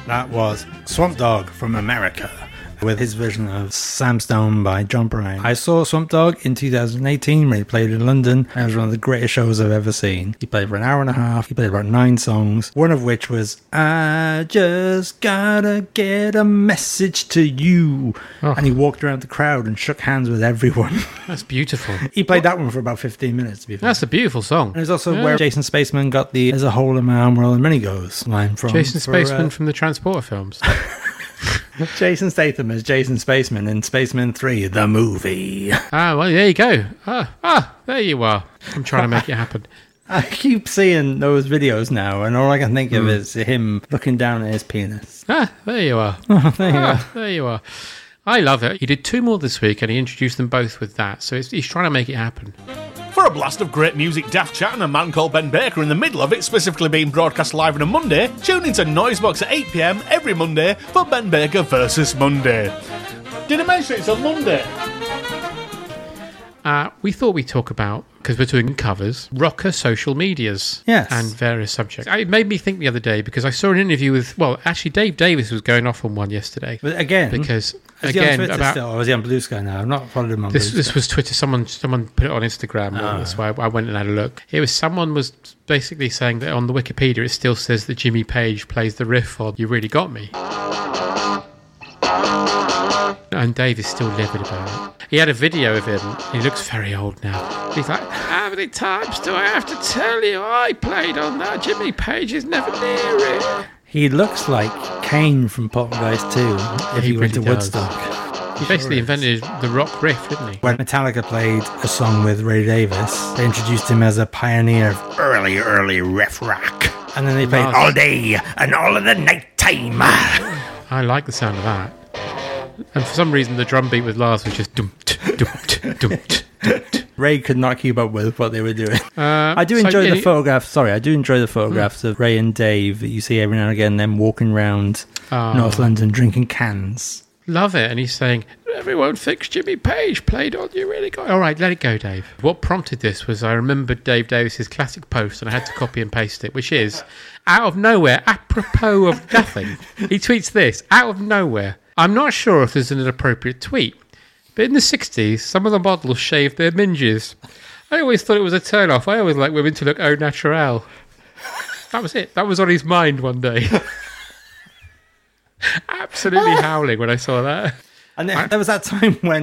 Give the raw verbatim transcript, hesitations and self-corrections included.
That was Swamp Dogg from America with his version of Sam Stone by John Prine. I saw Swamp Dogg in two thousand eighteen when he played in London. It was one of the greatest shows I've ever seen. He played for an hour and a half. He played about nine songs, one of which was I Just Gotta Get a Message to You. Oh. And he walked around the crowd and shook hands with everyone. That's beautiful. He played that one for about fifteen minutes, to be fair. That's a beautiful song. And it's also yeah. where Jason Spaceman got the There's a Hole in My Arm Where All the Money Goes line from. Jason for, Spaceman uh, from the Transporter films. Jason Statham as Jason Spaceman in Spaceman three, the movie. Ah, well, there you go. Ah, ah, there you are. I'm trying to make it happen. I keep seeing those videos now, and all I can think of mm. is him looking down at his penis. Ah, there you are. Oh, there you ah, are. There you are. I love it. He did two more this week, and he introduced them both with that, so it's, he's trying to make it happen. For a blast of great music, daft chat and a man called Ben Baker in the middle of it, specifically being broadcast live on a Monday, tune into Noisebox at eight p.m. every Monday for Ben Baker versus Monday. Did I mention it's on Monday? Uh, we thought we'd talk about, because we're doing covers, rocker social medias. Yes. And various subjects. It made me think the other day, because I saw an interview with, well, actually Dave Davis was going off on one yesterday. But again, because, is again, he on Twitter about, still, or is he on Blue Sky now? I've not followed him on this, Blue this Sky. was Twitter. Someone someone put it on Instagram. Oh. That's why I went and had a look. It was someone was basically saying that on the Wikipedia it still says that Jimmy Page plays the riff on You Really Got Me. And Dave is still livid about it. He had a video of him. He looks very old now. He's like, how many times do I have to tell you I played on that? Jimmy Page is never near it. He looks like Kane from Poltergeist two if he, he went really to does. Woodstock. He basically invented the rock riff, didn't he? When Metallica played a song with Ray Davis, they introduced him as a pioneer of early, early riff rock. And then they played Lars. All day and all of the night time. I like the sound of that. And for some reason, the drum beat with Lars was just dumped, dumped, dumped, dumped. Ray could not keep up with what they were doing. Uh, I do so enjoy the any- photographs. Sorry, I do enjoy the photographs mm. of Ray and Dave that you see every now and again. Them walking around oh. North London drinking cans. Love it. And he's saying, everyone fix Jimmy Page played on You Really Got. All right, let it go, Dave. What prompted this was I remembered Dave Davis's classic post, and I had to copy and paste it, which is out of nowhere, apropos of nothing. He tweets this out of nowhere. I'm not sure if there's an inappropriate tweet, but in the sixties, some of the models shaved their minges. I always thought it was a turn-off. I always like women to look au naturel. That was it. That was on his mind one day. Absolutely howling when I saw that. And there, there was that time when